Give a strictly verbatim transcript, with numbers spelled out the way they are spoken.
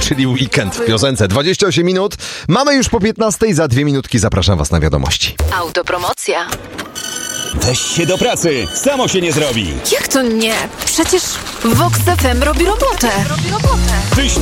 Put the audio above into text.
czyli weekend w piosence. dwadzieścia osiem minut. Mamy już po piętnastej. Za dwie minutki zapraszam was na wiadomości. Autopromocja. Weź się do pracy, samo się nie zrobi. Jak to nie? Przecież Vox F M robi robotę. Tyś